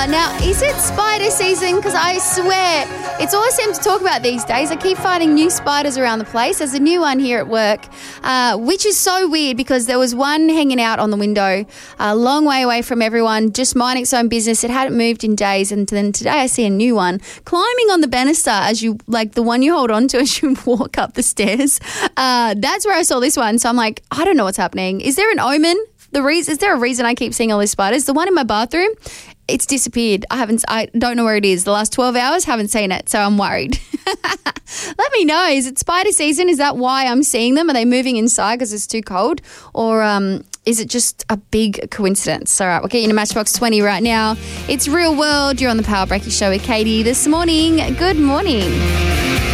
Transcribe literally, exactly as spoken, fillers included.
Uh, now, is it spider season? Because I swear, it's all I seem to talk about these days. I keep finding new spiders around the place. There's a new one here at work, uh, which is so weird because there was one hanging out on the window a long way away from everyone, just minding its own business. It hadn't moved in days, and then today I see a new one climbing on the banister as you, like the one you hold on to as you walk up the stairs. Uh, that's where I saw this one. So I'm like, I don't know what's happening. Is there an omen? The reason, is there a reason I keep seeing all these spiders? The one in my bathroom, it's disappeared. I haven't, I don't know where it is. The last twelve hours, haven't seen it, so I'm worried. Let me know. Is it spider season? Is that why I'm seeing them? Are they moving inside because it's too cold? Or um, is it just a big coincidence? All right, we'll get you into Matchbox twenty right now. It's Real World. You're on the Power Breaky Show with Katie this morning. Good morning.